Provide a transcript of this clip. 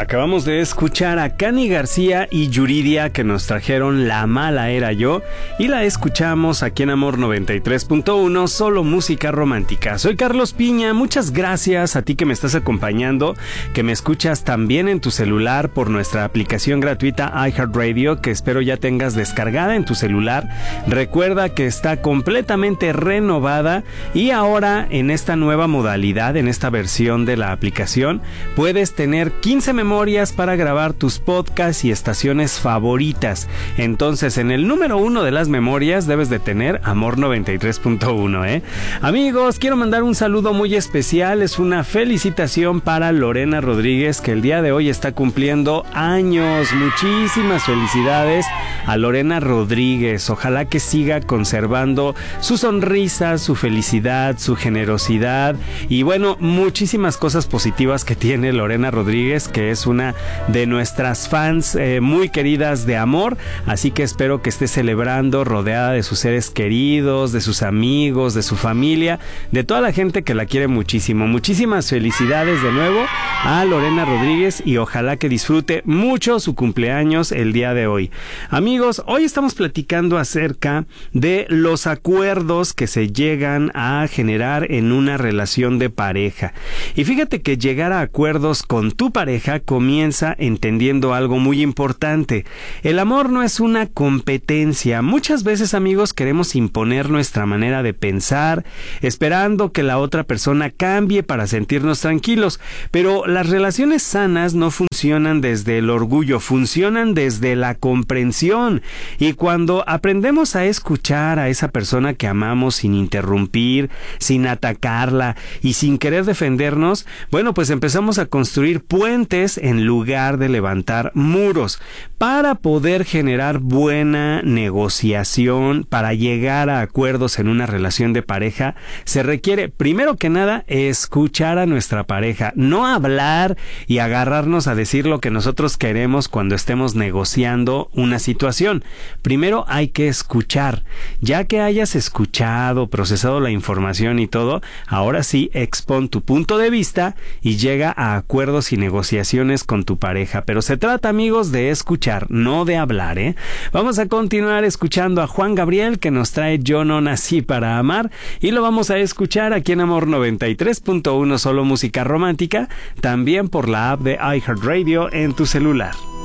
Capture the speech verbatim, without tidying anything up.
Acabamos de escuchar a Cani García y Yuridia, que nos trajeron La Mala Era Yo, y la escuchamos aquí en Amor noventa y tres punto uno, solo música romántica. Soy Carlos Piña, muchas gracias a ti que me estás acompañando, que me escuchas también en tu celular por nuestra aplicación gratuita iHeartRadio, que espero ya tengas descargada en tu celular. Recuerda que está completamente renovada y ahora en esta nueva modalidad, en esta versión de la aplicación, puedes tener quince memorias para grabar tus podcasts y estaciones favoritas. Entonces, en el número uno de las memorias debes de tener Amor noventa y tres punto uno, ¿eh? Amigos, quiero mandar un saludo muy especial. Es una felicitación para Lorena Rodríguez, que el día de hoy está cumpliendo años. Muchísimas felicidades a Lorena Rodríguez. Ojalá que siga conservando su sonrisa, su felicidad, su generosidad y bueno, muchísimas cosas positivas que tiene Lorena Rodríguez, que es una de nuestras fans eh, muy queridas de Amor, así que espero que esté celebrando rodeada de sus seres queridos, de sus amigos, de su familia, de toda la gente que la quiere muchísimo. Muchísimas felicidades de nuevo a Lorena Rodríguez y ojalá que disfrute mucho su cumpleaños el día de hoy. Amigos, hoy estamos platicando acerca de los acuerdos que se llegan a generar en una relación de pareja. Y fíjate que llegar a acuerdos con tu pareja comienza entendiendo algo muy importante. El amor no es una competencia. Muchas veces, amigos, queremos imponer nuestra manera de pensar, esperando que la otra persona cambie para sentirnos tranquilos. Pero las relaciones sanas no funcionan desde el orgullo, funcionan desde la comprensión. Y cuando aprendemos a escuchar a esa persona que amamos sin interrumpir, sin atacarla y sin querer defendernos, bueno, pues empezamos a construir puentes en lugar de levantar muros. Para poder generar buena negociación, para llegar a acuerdos en una relación de pareja, se requiere, primero que nada, escuchar a nuestra pareja, no hablar y agarrarnos a decir lo que nosotros queremos cuando estemos negociando una situación. Primero hay que escuchar. Ya que hayas escuchado, procesado la información y todo, ahora sí expon tu punto de vista y llega a acuerdos y negociaciones con tu pareja. Pero se trata, amigos, de escuchar, no de hablar, ¿eh? Vamos a continuar escuchando a Juan Gabriel, que nos trae Yo no nací para amar, y lo vamos a escuchar aquí en Amor noventa y tres punto uno, solo música romántica, también por la app de iHeartRadio en tu celular.